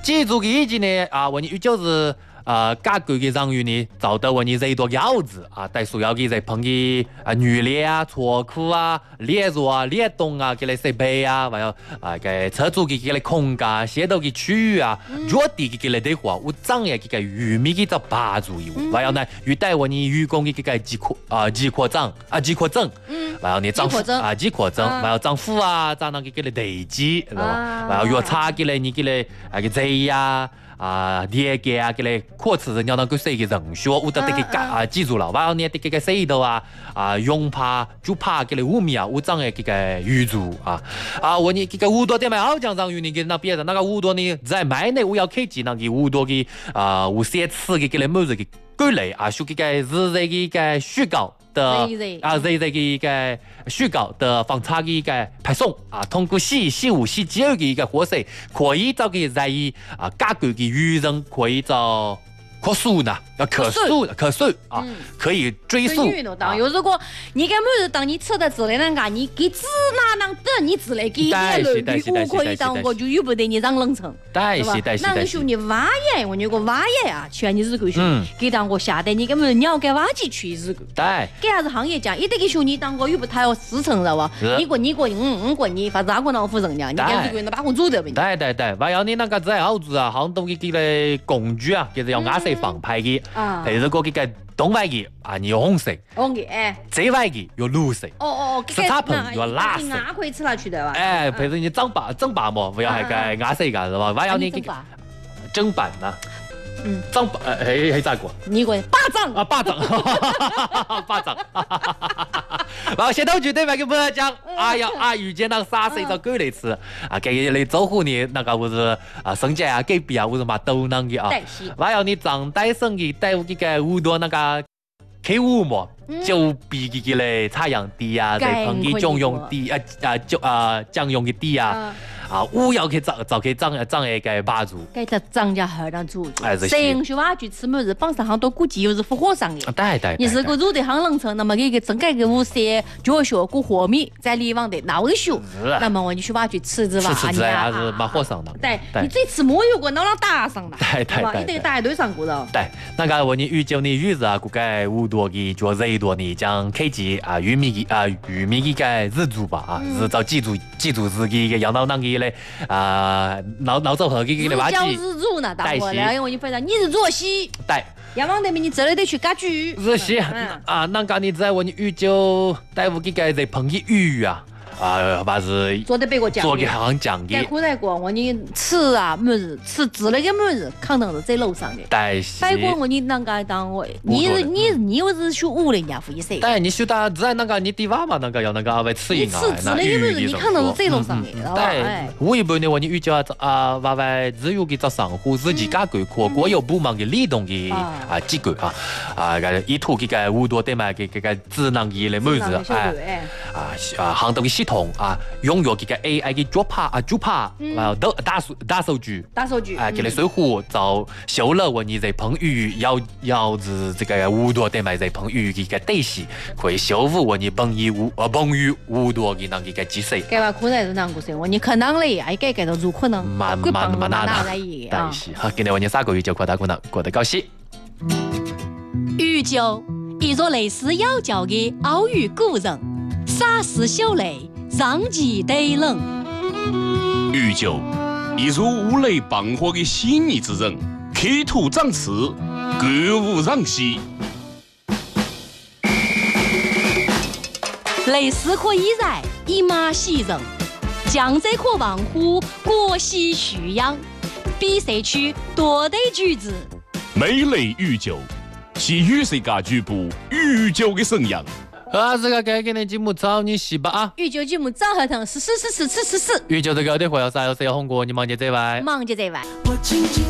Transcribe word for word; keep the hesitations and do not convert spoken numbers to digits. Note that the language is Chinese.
记住个字呢啊，我你就是啊，家居嘅人员呢，找到我你这一多料子啊，带所有嘅在碰嘅啊女列啊、车库啊、列入啊、列动啊，嘅嚟设备啊，还有啊嘅车主嘅嘅嚟空间、写到嘅区域啊，弱地嘅嘅嚟的话，我长嘅嘅嘅玉米嘅就八足有，还有呢，遇带我你员工嘅嘅嘅饥渴啊饥渴症啊饥渴症，还有你丈夫啊饥渴症，还有丈夫啊，长那嘅嘅嚟地基，还有药叉嘅嚟你嘅嚟啊嘅贼呀。啊，列嘅啊，嘅咧课程人要那个谁嘅人学，我得得给啊记住了。完了呢，得给个谁头啊啊，用怕就怕嘅咧五米啊，我长嘅给个预祝啊啊，我你给个五多点买好讲上于你给那别的那个五多呢，在买呢我要开机那个五多嘅啊，五些次嘅给咧每日嘅归类啊，就给个日日嘅个虚构。的啊，这这个一个虚构的房产的一个配送啊，通过四四五四几二个一个方式，可以找个在啊家居的渔人可以找可诉呢，要可诉可诉啊，可以追溯。 当有如果你跟每日当你吃的之类那个，你给只拿能等你之类给你类你可以当个就有不得你让冷成， 对吧？ 那个时候你挖野，我那个挖野啊，全你日个熊，给当个下得你根本你要给挖进去日个， 对， 给啥子行业讲，一得给熊你当个有不太要四成了哇？你个你个嗯嗯个你，反正哪个老夫人家，你跟这个人把我做的呗？ 对对对，还要你那个在澳洲啊，好多嘅嘅咧工具啊，其实要压死防牌嘅。啊，譬如嗰個嘅東外嘅啊，要紅色； 紅嘅，誒， 這外嘅要綠色。 哦哦， 食茶盆要辣色。 牙可以吃下去的吧？ 誒，譬如你蒸白蒸白嘛，不要係個牙色㗎，係嘛？還有你砧板啊，嗯，砧板誒，係係咋個？ 你個巴掌啊，巴掌，巴掌。然後先頭絕對買個麻將，哎呀啊，遇見那個沙水就舉嚟吃啊，給你走戶你那個不是啊，生姐啊，隔壁啊，不是嘛都能嘅啊。還有你長大生嘅帶有幾個好多那個客戶嘛，就比幾個咧採樣地啊，再碰啲醬用地啊啊醬啊醬用嘅地啊。啊，我要去找找去长长一个霸主， 给他涨价好让主。 哎，这些。去挖去吃么子，榜上行多估计又是复活上的。 对对。 你是个入的行能成，那么给个整改个五些教学过活米，在里往的闹一宿。那么我你去挖去吃子吧， 吃子还是蛮火上的。 对，你最吃没有过，脑脑打上了。 对对对。 你得打一堆上过了。 对，那个我你预计你预日啊，估计五多的就热多呢，将开机啊玉米的啊玉米的个日煮吧啊，日照记住记住自己个养到那个嘞啊。啊，老老早后给给你挖起， 日煮呢，大伙来，我你反正你是做西， 对， 要往那边你这里得去割据， 日西啊，那个你在我你鱼就带我给个在碰起鱼啊。啊，把是做的别个讲， 做给行讲的。 在古代过，我你吃啊，么子吃之类的么子，可能是在楼上的。 对。 拜过我你那个当我，你是你你又是学武人家会噻。 对，你学到在那个你地方嘛，那个要那个为吃一啊， 吃之类的么子，你可能是在楼上的。 对，我一般的话你遇到啊，娃娃只有给找上户自己家规课，国有部门嘅理动嘅啊机构啊啊个意图给个五多点嘛，给给个智能嘅来么子哎啊啊行动嘅系统。啊，拥有这个 A I 的脚拍啊，脚拍啊，大大数大数据， 大数据啊，给了水壶找修了我你在碰鱼，要要是这个五多点买在碰鱼的个对象，可以修复我你碰鱼五呃碰鱼五多的那个技术。 这话可能是啷个说？我你可能嘞，哎，改改到如可能， 蛮蛮蛮难的。但是好，今天我你三个月就过得可能过得高兴。 鱼酒，一座类似妖教的澳语古人，沙石小雷。上级得冷， 鱼酒，一如五雷傍火的细腻之人，刻土长刺，歌舞攘息。 雷势可以然，以马喜人；江浙可望乎，国喜蓄养。比赛区多得举子， 美雷鱼酒，是雨水家局部鱼酒的声扬。 啊，这个该给你节目找你洗吧啊！ 预酒节目找合同是是是是是是是。 预酒这个的会要啥？有谁要红过？你忙接这位？ 忙接这位。